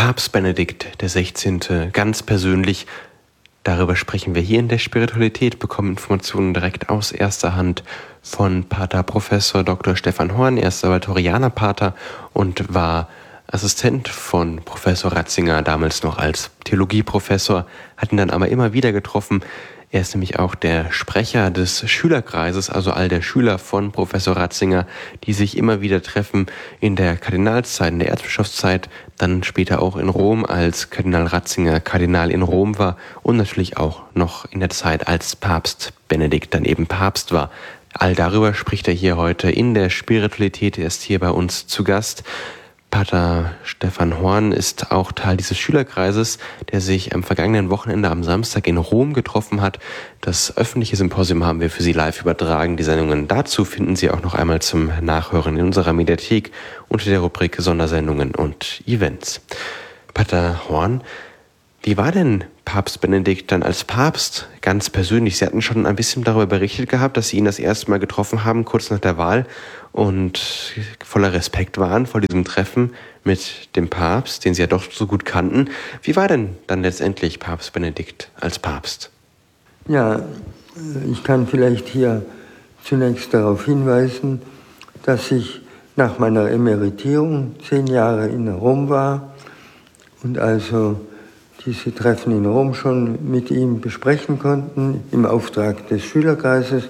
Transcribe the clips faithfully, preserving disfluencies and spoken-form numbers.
Papst Benedikt der Sechzehnte ganz persönlich. Darüber sprechen wir hier in der Spiritualität, bekommen Informationen direkt aus erster Hand von Pater Professor Doktor Stefan Horn. Er ist Salvatorianer-Pater und war Assistent von Professor Ratzinger, damals noch als Theologieprofessor, hat ihn dann aber immer wieder getroffen. Er ist nämlich auch der Sprecher des Schülerkreises, also all der Schüler von Professor Ratzinger, die sich immer wieder treffen in der Kardinalszeit, in der Erzbischofszeit, dann später auch in Rom, als Kardinal Ratzinger Kardinal in Rom war und natürlich auch noch in der Zeit, als Papst Benedikt dann eben Papst war. All darüber spricht er hier heute in der Spiritualität. Er ist hier bei uns zu Gast. Pater Stefan Horn ist auch Teil dieses Schülerkreises, der sich am vergangenen Wochenende am Samstag in Rom getroffen hat. Das öffentliche Symposium haben wir für Sie live übertragen. Die Sendungen dazu finden Sie auch noch einmal zum Nachhören in unserer Mediathek unter der Rubrik Sondersendungen und Events. Pater Horn, wie war denn Papst Benedikt dann als Papst ganz persönlich? Sie hatten schon ein bisschen darüber berichtet gehabt, dass Sie ihn das erste Mal getroffen haben, kurz nach der Wahl, und voller Respekt waren vor diesem Treffen mit dem Papst, den Sie ja doch so gut kannten. Wie war denn dann letztendlich Papst Benedikt als Papst? Ja, ich kann vielleicht hier zunächst darauf hinweisen, dass ich nach meiner Emeritierung zehn Jahre in Rom war und also diese Treffen in Rom schon mit ihm besprechen konnten, im Auftrag des Schülerkreises.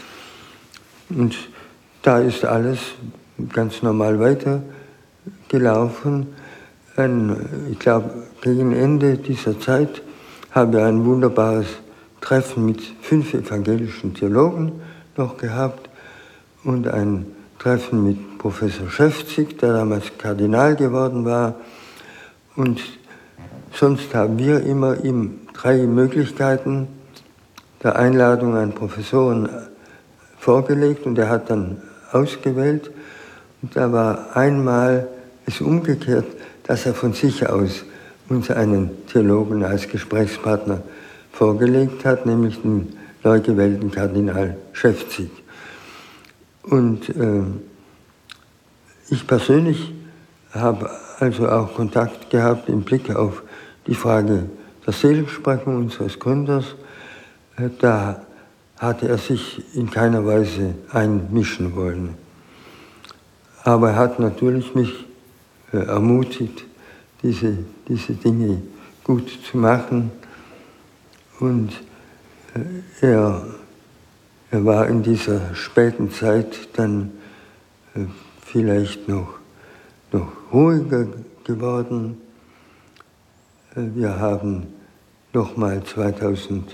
Und da ist alles ganz normal weitergelaufen. Ich glaube, gegen Ende dieser Zeit habe ich ein wunderbares Treffen mit fünf evangelischen Theologen noch gehabt und ein Treffen mit Professor Schäfzig, der damals Kardinal geworden war. Und sonst haben wir immer ihm drei Möglichkeiten der Einladung an Professoren vorgelegt und er hat dann ausgewählt. Und da war einmal es umgekehrt, dass er von sich aus uns einen Theologen als Gesprächspartner vorgelegt hat, nämlich den neu gewählten Kardinal Schäfzig. Und äh, ich persönlich habe also auch Kontakt gehabt im Blick auf die Frage der Seligsprechung unseres Gründers. Da hatte er sich in keiner Weise einmischen wollen. Aber er hat natürlich mich ermutigt, diese, diese Dinge gut zu machen. Und er, er war in dieser späten Zeit dann vielleicht noch, noch ruhiger geworden. Wir haben nochmal zweitausend,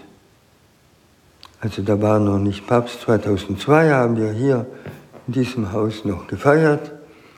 also da war noch nicht Papst, zweitausendzwei haben wir hier in diesem Haus noch gefeiert.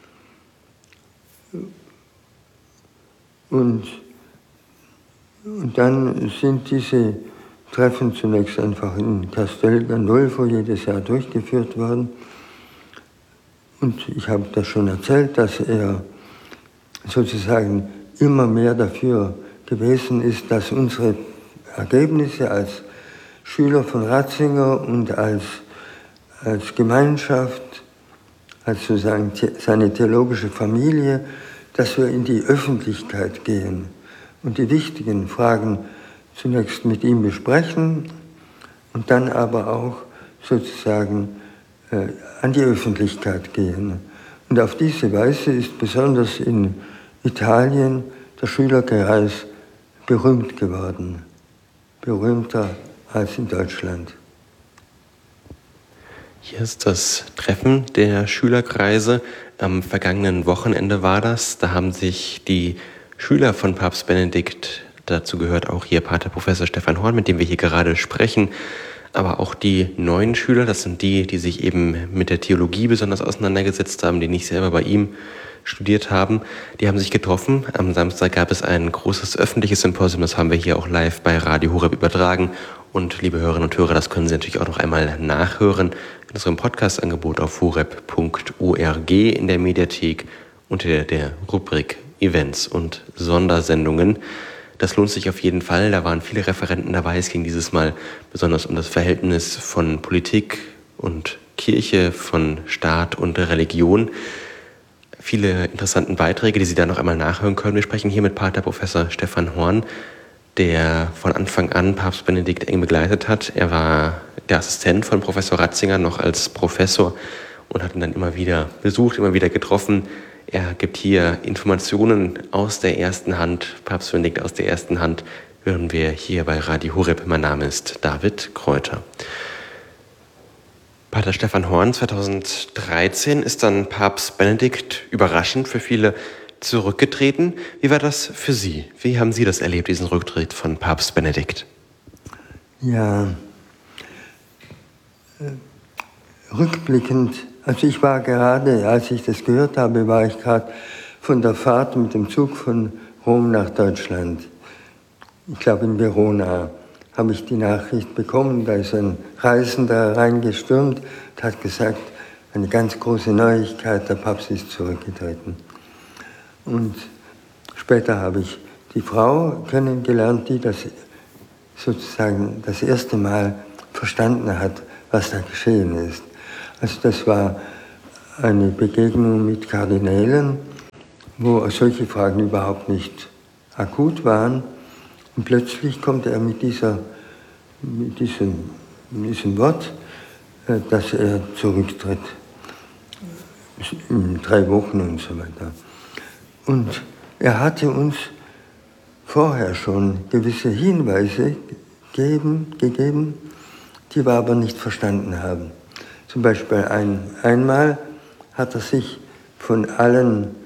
Und, und dann sind diese Treffen zunächst einfach in Castel Gandolfo jedes Jahr durchgeführt worden. Und ich habe das schon erzählt, dass er sozusagen immer mehr dafür gewesen ist, dass unsere Ergebnisse als Schüler von Ratzinger und als, als Gemeinschaft, als sozusagen seine theologische Familie, dass wir in die Öffentlichkeit gehen und die wichtigen Fragen zunächst mit ihm besprechen und dann aber auch sozusagen äh, an die Öffentlichkeit gehen. Und auf diese Weise ist besonders in Italien der Schülerkreis berühmt geworden, berühmter als in Deutschland. Hier ist das Treffen der Schülerkreise. Am vergangenen Wochenende war das. Da haben sich die Schüler von Papst Benedikt, dazu gehört auch hier Pater Professor Stefan Horn, mit dem wir hier gerade sprechen, aber auch die neuen Schüler, das sind die, die sich eben mit der Theologie besonders auseinandergesetzt haben, die nicht selber bei ihm studiert haben, die haben sich getroffen. Am Samstag gab es ein großes öffentliches Symposium, das haben wir hier auch live bei Radio Horeb übertragen. Und liebe Hörerinnen und Hörer, das können Sie natürlich auch noch einmal nachhören in unserem Podcast-Angebot auf horeb punkt org in der Mediathek unter der, der Rubrik Events und Sondersendungen. Das lohnt sich auf jeden Fall. Da waren viele Referenten dabei. Es ging dieses Mal besonders um das Verhältnis von Politik und Kirche, von Staat und Religion. viele interessanten Beiträge, die Sie da noch einmal nachhören können. Wir sprechen hier mit Pater Professor Stefan Horn, der von Anfang an Papst Benedikt eng begleitet hat. Er war der Assistent von Professor Ratzinger noch als Professor und hat ihn dann immer wieder besucht, immer wieder getroffen. Er gibt hier Informationen aus der ersten Hand, Papst Benedikt aus der ersten Hand, hören wir hier bei Radio Horeb. Mein Name ist David Kräuter. Pater Stefan Horn, zweitausenddreizehn ist dann Papst Benedikt überraschend für viele zurückgetreten. Wie war das für Sie? Wie haben Sie das erlebt, diesen Rücktritt von Papst Benedikt? Ja, äh, rückblickend, also ich war gerade, als ich das gehört habe, war ich gerade von der Fahrt mit dem Zug von Rom nach Deutschland. Ich glaube in Verona habe ich die Nachricht bekommen, da ist ein Reisender reingestürmt und hat gesagt, eine ganz große Neuigkeit, der Papst ist zurückgetreten. Und später habe ich die Frau kennengelernt, die das sozusagen das erste Mal verstanden hat, was da geschehen ist. Also das war eine Begegnung mit Kardinälen, wo solche Fragen überhaupt nicht akut waren. Und plötzlich kommt er mit, dieser, mit diesem, mit diesem Wort, dass er zurücktritt. In drei Wochen und so weiter. Und er hatte uns vorher schon gewisse Hinweise gegeben, gegeben, die wir aber nicht verstanden haben. Zum Beispiel ein, einmal hat er sich von allen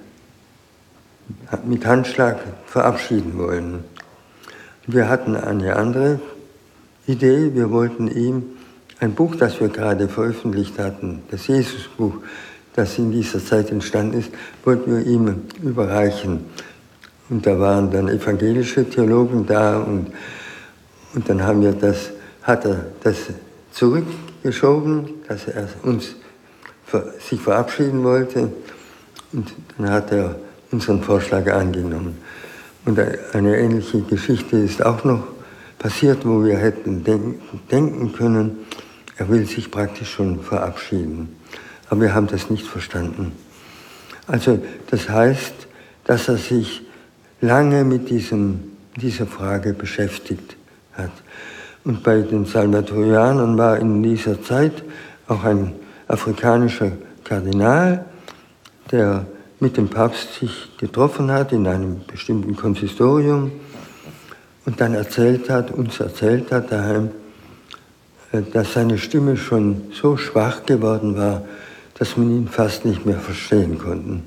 mit Handschlag verabschieden wollen. Wir hatten eine andere Idee, wir wollten ihm ein Buch, das wir gerade veröffentlicht hatten, das Jesusbuch, das in dieser Zeit entstanden ist, wollten wir ihm überreichen. Und da waren dann evangelische Theologen da und, und dann haben wir das, hat er das zurückgeschoben, dass er uns sich verabschieden wollte und dann hat er unseren Vorschlag angenommen. Und eine ähnliche Geschichte ist auch noch passiert, wo wir hätten denken können, er will sich praktisch schon verabschieden. Aber wir haben das nicht verstanden. Also das heißt, dass er sich lange mit diesem, dieser Frage beschäftigt hat. Und bei den Salvatorianern war in dieser Zeit auch ein afrikanischer Kardinal, der mit dem Papst sich getroffen hat in einem bestimmten Konsistorium und dann erzählt hat, uns erzählt hat daheim, dass seine Stimme schon so schwach geworden war, dass man ihn fast nicht mehr verstehen konnte.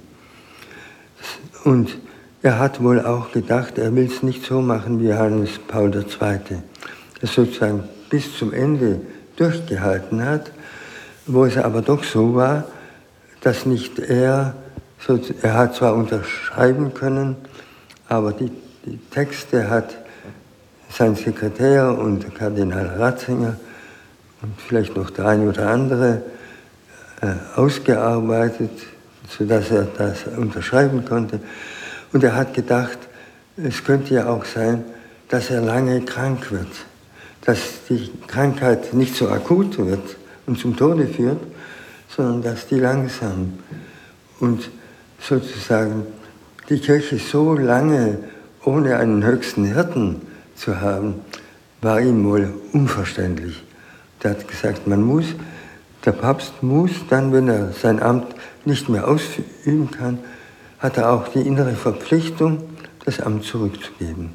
Und er hat wohl auch gedacht, er will es nicht so machen wie Johannes Paul der Zweite, der sozusagen bis zum Ende durchgehalten hat, wo es aber doch so war, dass nicht er, so, er hat zwar unterschreiben können, aber die, die Texte hat sein Sekretär und Kardinal Ratzinger und vielleicht noch der eine oder andere äh, ausgearbeitet, sodass er das unterschreiben konnte. Und er hat gedacht, es könnte ja auch sein, dass er lange krank wird, dass die Krankheit nicht so akut wird und zum Tode führt, sondern dass die langsam und sozusagen die Kirche so lange ohne einen höchsten Hirten zu haben, war ihm wohl unverständlich. Er hat gesagt, man muss, der Papst muss dann, wenn er sein Amt nicht mehr ausüben kann, hat er auch die innere Verpflichtung, das Amt zurückzugeben.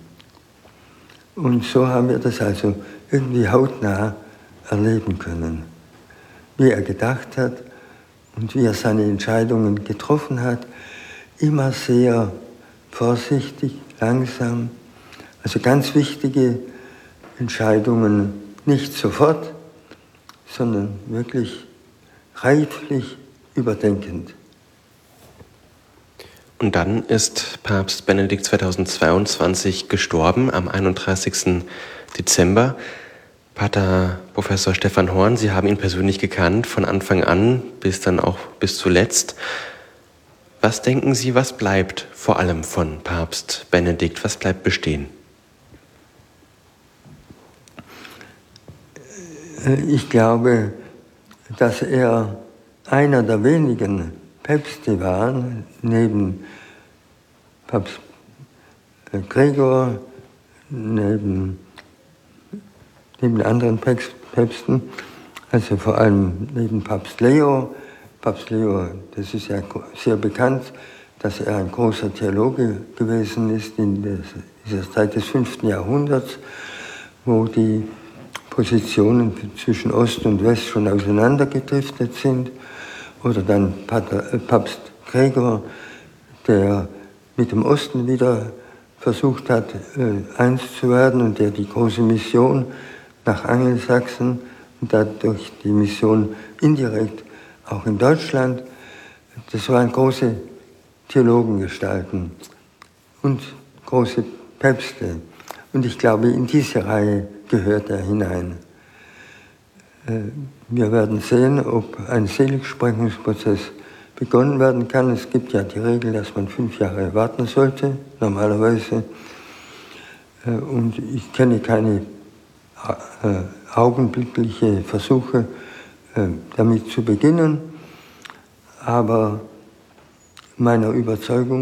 Und so haben wir das also irgendwie hautnah erleben können, wie er gedacht hat und wie er seine Entscheidungen getroffen hat, immer sehr vorsichtig, langsam, also ganz wichtige Entscheidungen nicht sofort, sondern wirklich reiflich überdenkend. Und dann ist Papst Benedikt zweitausendzweiundzwanzig gestorben, am einunddreißigsten Dezember. Pater Professor Stefan Horn, Sie haben ihn persönlich gekannt, von Anfang an bis dann auch bis zuletzt. Was denken Sie, was bleibt vor allem von Papst Benedikt? Was bleibt bestehen? Ich glaube, dass er einer der wenigen Päpste waren, neben Papst Gregor, neben, neben anderen Päpsten, also vor allem neben Papst Leo. Papst Leo, das ist ja sehr bekannt, dass er ein großer Theologe gewesen ist in dieser Zeit des fünften Jahrhunderts, wo die Positionen zwischen Ost und West schon auseinandergedriftet sind. Oder dann Pater, Papst Gregor, der mit dem Osten wieder versucht hat, äh, eins zu werden und der die große Mission nach Angelsachsen und dadurch die Mission indirekt auch in Deutschland, das waren große Theologengestalten und große Päpste. Und ich glaube, in diese Reihe gehört er hinein. Wir werden sehen, ob ein Seligsprechungsprozess begonnen werden kann. Es gibt ja die Regel, dass man fünf Jahre warten sollte, normalerweise. Und ich kenne keine augenblickliche Versuche, damit zu beginnen. Aber meiner Überzeugung